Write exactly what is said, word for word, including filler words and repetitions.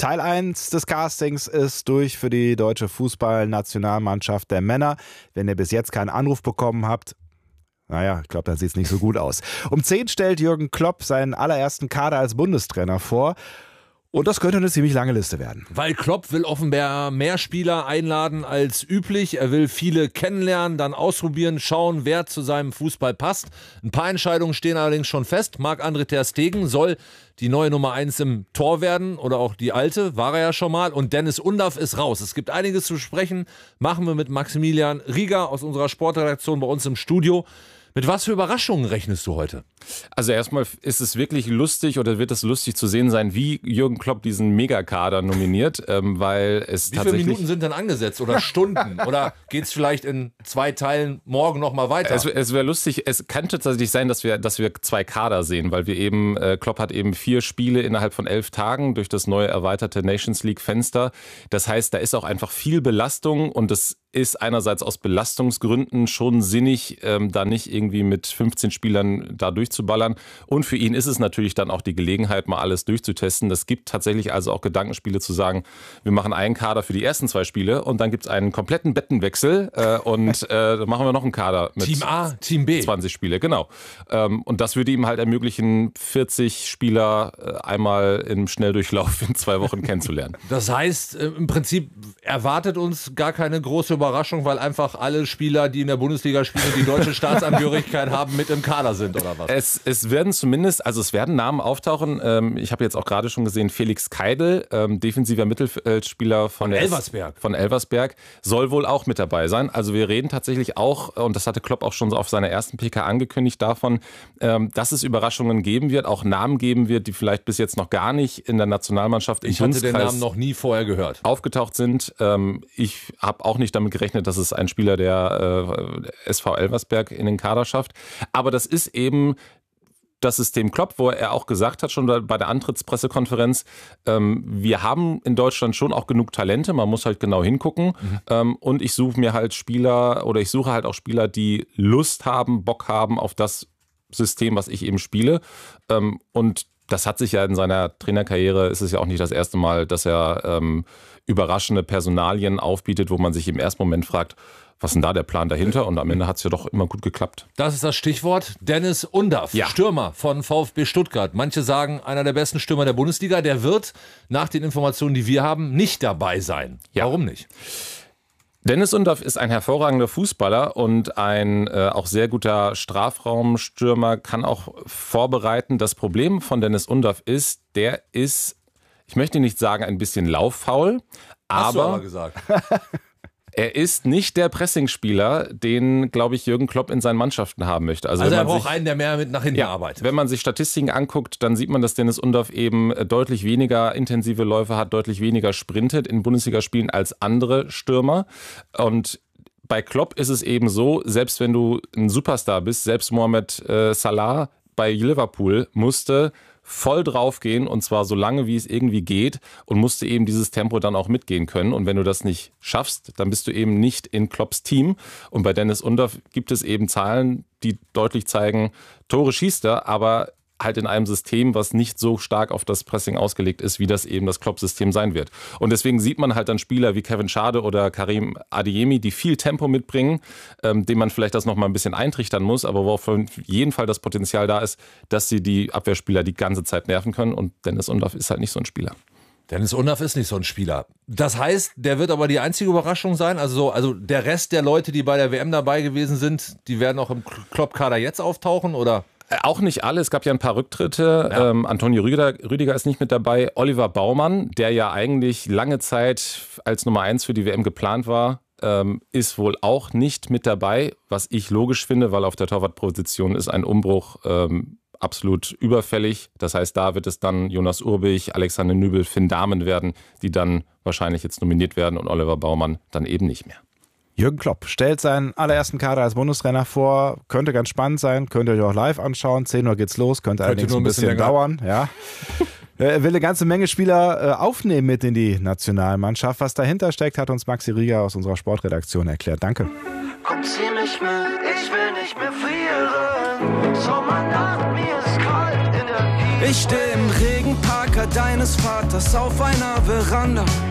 Teil eins des Castings ist durch für die deutsche Fußballnationalmannschaft der Männer. Wenn ihr bis jetzt keinen Anruf bekommen habt, naja, ich glaube, dann sieht es nicht so gut aus. Um zehn stellt Jürgen Klopp seinen allerersten Kader als Bundestrainer vor. Und das könnte eine ziemlich lange Liste werden. Weil Klopp will offenbar mehr Spieler einladen als üblich. Er will viele kennenlernen, dann ausprobieren, schauen, wer zu seinem Fußball passt. Ein paar Entscheidungen stehen allerdings schon fest. Marc-André ter Stegen soll die neue Nummer eins im Tor werden oder auch die alte, war er ja schon mal. Und Dennis Undaff ist raus. Es gibt einiges zu besprechen. Machen wir mit Maximilian Rieger aus unserer Sportredaktion bei uns im Studio. Mit was für Überraschungen rechnest du heute? Also erstmal ist es wirklich lustig oder wird es lustig zu sehen sein, wie Jürgen Klopp diesen Megakader nominiert, ähm, weil es Wie tatsächlich... Wie viele Minuten sind denn angesetzt oder Stunden? Oder geht es vielleicht in zwei Teilen morgen nochmal weiter? Es, es wäre lustig, es könnte tatsächlich sein, dass wir, dass wir zwei Kader sehen, weil wir eben, äh, Klopp hat eben vier Spiele innerhalb von elf Tagen durch das neue erweiterte Nations League Fenster. Das heißt, da ist auch einfach viel Belastung und es ist einerseits aus Belastungsgründen schon sinnig, ähm, da nicht irgendwie mit fünfzehn Spielern da durchzuballern. Und für ihn ist es natürlich dann auch die Gelegenheit, mal alles durchzutesten. Das gibt tatsächlich also auch Gedankenspiele zu sagen, wir machen einen Kader für die ersten zwei Spiele und dann gibt es einen kompletten Bettenwechsel äh, und äh, dann machen wir noch einen Kader mit Team A, Team B. zwanzig Spiele, genau. Ähm, und das würde ihm halt ermöglichen, vierzig Spieler äh, einmal im Schnelldurchlauf in zwei Wochen kennenzulernen. Das heißt, äh, im Prinzip erwartet uns gar keine große Überraschung, weil einfach alle Spieler, die in der Bundesliga spielen, die deutsche Staatsangehörigkeit haben, mit im Kader sind, oder was? Es, es werden zumindest, also es werden Namen auftauchen. Ähm, ich habe jetzt auch gerade schon gesehen, Felix Keidel, ähm, defensiver Mittelfeldspieler von, von der Elversberg. von Elversberg, soll wohl auch mit dabei sein. Also wir reden tatsächlich auch, und das hatte Klopp auch schon so auf seiner ersten P K angekündigt, davon, ähm, dass es Überraschungen geben wird, auch Namen geben wird, die vielleicht bis jetzt noch gar nicht in der Nationalmannschaft im Ich hatte den Dunstkreis Namen noch nie vorher gehört. aufgetaucht sind. Ähm, ich habe auch nicht damit gerechnet, dass es ein Spieler der äh, S V Elversberg in den Kader schafft. Aber das ist eben das System Klopp, wo er auch gesagt hat, schon bei der Antrittspressekonferenz, ähm, wir haben in Deutschland schon auch genug Talente, man muss halt genau hingucken. Mhm. Ähm, und ich suche mir halt Spieler oder ich suche halt auch Spieler, die Lust haben, Bock haben auf das System, was ich eben spiele. Ähm, und das hat sich ja in seiner Trainerkarriere, ist es ja auch nicht das erste Mal, dass er ähm, überraschende Personalien aufbietet, wo man sich im ersten Moment fragt, was ist denn da der Plan dahinter? Und am Ende hat es ja doch immer gut geklappt. Das ist das Stichwort. Dennis Undaff, ja. Stürmer von VfB Stuttgart. Manche sagen, einer der besten Stürmer der Bundesliga. Der wird nach den Informationen, die wir haben, nicht dabei sein. Ja. Warum nicht? Dennis Undaff ist ein hervorragender Fußballer und ein äh, auch sehr guter Strafraumstürmer, kann auch vorbereiten. Das Problem von Dennis Undaff ist, der ist, ich möchte nicht sagen ein bisschen lauffaul, aber, Hast du aber gesagt. Er ist nicht der Pressingspieler, den, glaube ich, Jürgen Klopp in seinen Mannschaften haben möchte. Also, also er braucht sich, einen, der mehr mit nach hinten ja, arbeitet. Wenn man sich Statistiken anguckt, dann sieht man, dass Dennis Undaff eben deutlich weniger intensive Läufe hat, deutlich weniger sprintet in Bundesligaspielen als andere Stürmer. Und bei Klopp ist es eben so, selbst wenn du ein Superstar bist, selbst Mohamed äh, Salah bei Liverpool musste voll draufgehen und zwar so lange, wie es irgendwie geht und musste eben dieses Tempo dann auch mitgehen können. Und wenn du das nicht schaffst, dann bist du eben nicht in Klopps Team. Und bei Dennis Undaff gibt es eben Zahlen, die deutlich zeigen, Tore schießt er, aber halt in einem System, was nicht so stark auf das Pressing ausgelegt ist, wie das eben das Klopp-System sein wird. Und deswegen sieht man halt dann Spieler wie Kevin Schade oder Karim Adeyemi, die viel Tempo mitbringen, ähm, dem man vielleicht das noch mal ein bisschen eintrichtern muss, aber wo auf jeden Fall das Potenzial da ist, dass sie die Abwehrspieler die ganze Zeit nerven können. Und Dennis Undaff ist halt nicht so ein Spieler. Dennis Undaff ist nicht so ein Spieler. Das heißt, der wird aber die einzige Überraschung sein. Also, also der Rest der Leute, die bei der W M dabei gewesen sind, die werden auch im Klopp-Kader jetzt auftauchen, oder? Auch nicht alle. Es gab ja ein paar Rücktritte. Ja. Ähm, Antonio Rüdiger, Rüdiger ist nicht mit dabei. Oliver Baumann, der ja eigentlich lange Zeit als Nummer eins für die W M geplant war, ähm, ist wohl auch nicht mit dabei. Was ich logisch finde, weil auf der Torwartposition ist ein Umbruch ähm, absolut überfällig. Das heißt, da wird es dann Jonas Urbich, Alexander Nübel, Finn Dahmen werden, die dann wahrscheinlich jetzt nominiert werden und Oliver Baumann dann eben nicht mehr. Jürgen Klopp stellt seinen allerersten Kader als Bundestrainer vor. Könnte ganz spannend sein, könnt ihr euch auch live anschauen. zehn Uhr geht's los, könnte, könnte allerdings ein bisschen, bisschen dauern. Ja. Er will eine ganze Menge Spieler aufnehmen mit in die Nationalmannschaft. Was dahinter steckt, hat uns Maxi Rieger aus unserer Sportredaktion erklärt. Danke. Komm, zieh mich mit, ich will nicht mehr frieren. Sommernacht, mir ist kalt in der Nähe. Ich steh im Regenpark Acker deines Vaters auf einer Veranda.